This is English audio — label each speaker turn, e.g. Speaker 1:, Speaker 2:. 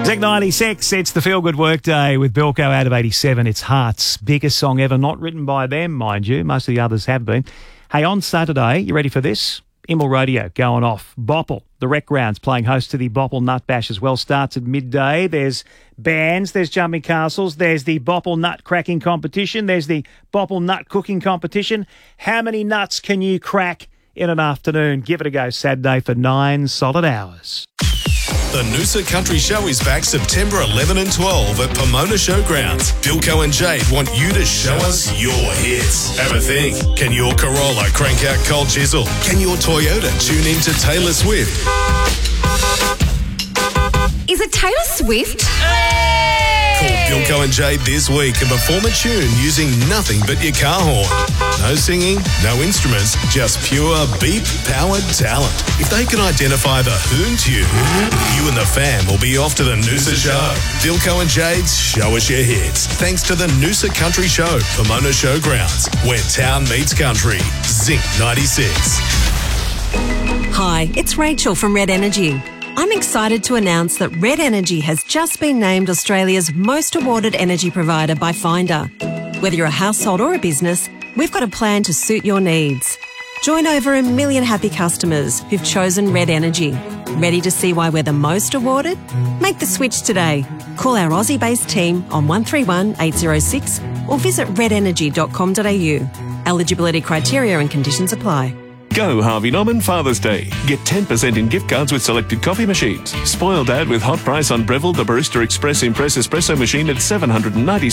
Speaker 1: Zig 96, it's the Feel Good Workday with Bilko out of 87. It's Heart's biggest song ever, not written by them, mind you. Most of the others have been. Hey, on Saturday, you ready for this? Imel Radio going off. Bopple, the Rec Grounds, playing host to the Bopple Nut Bash as well. Starts at midday. There's bands, there's jumping castles, there's the Bopple Nut Cracking Competition, there's the Bopple Nut Cooking Competition. How many nuts can you crack in an afternoon? Give it a go Saturday for 9 solid hours.
Speaker 2: The Noosa Country Show is back September 11 and 12 at Pomona Showgrounds. Bilko and Jade want you to show us your hits. Have a think. Can your Corolla crank out Cold Chisel? Can your Toyota tune into Taylor Swift?
Speaker 3: Is it Taylor Swift?
Speaker 2: Call Bilko and Jade this week and perform a tune using nothing but your car horn. No singing, no instruments, just pure beep-powered talent. If they can identify the hoon tune, you and the fam will be off to the Noosa Show. Bilko and Jade's Show Us Your Hits. Thanks to the Noosa Country Show, Pomona Showgrounds, where town meets country. Zinc 96.
Speaker 4: Hi, it's Rachel from Red Energy. I'm excited to announce that Red Energy has just been named Australia's most awarded energy provider by Finder. Whether you're a household or a business, we've got a plan to suit your needs. Join over 1 million happy customers who've chosen Red Energy. Ready to see why we're the most awarded? Make the switch today. Call our Aussie-based team on 131 806 or visit redenergy.com.au. Eligibility criteria and conditions apply.
Speaker 5: Go Harvey Norman Father's Day. Get 10% in gift cards with selected coffee machines. Spoil Dad with hot price on Breville, the Barista Express Impress Espresso machine at $790.